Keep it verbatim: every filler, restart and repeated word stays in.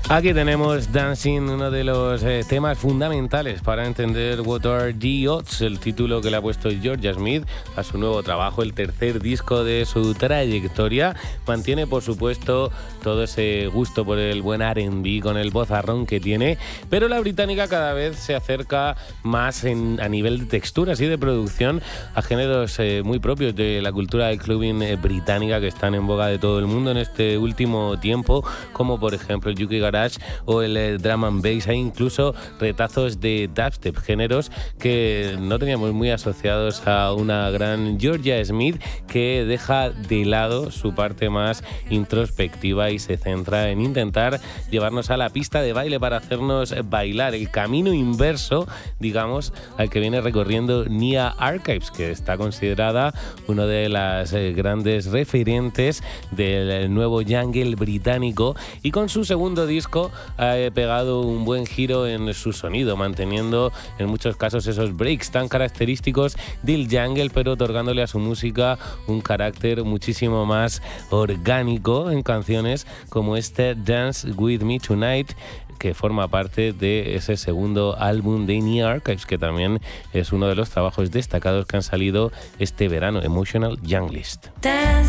Aquí tenemos Dancing, uno de los eh, temas fundamentales para entender What Are the Odds, el título que le ha puesto Jorja Smith a su nuevo trabajo, el tercer disco de su trayectoria. Mantiene, por supuesto, todo ese gusto por el buen R and B con el vozarrón que tiene, pero la británica cada vez se acerca más en, a nivel de texturas y de producción a géneros eh, muy propios de la cultura del clubbing eh, británica que están en boga de todo el mundo en este último tiempo, como por ejemplo el U K Garage o el eh, drum and bass. Hay incluso retazos de dubstep, géneros que no teníamos muy asociados a una gran Jorja Smith, que deja de lado su parte más introspectiva y se centra en intentar llevarnos a la pista de baile para hacernos bailar, el camino inverso, digamos, al que viene recorriendo Nia Archives, que está considerada una de las eh, grandes referentes del nuevo jungle británico, y con su segundo disco ha pegado un buen giro en su sonido, manteniendo en muchos casos esos breaks tan característicos del jungle, pero otorgándole a su música un carácter muchísimo más orgánico en canciones como este Dance With Me Tonight, que forma parte de ese segundo álbum de Nia Archives, que también es uno de los trabajos destacados que han salido este verano, Emotional Junglist. Dance.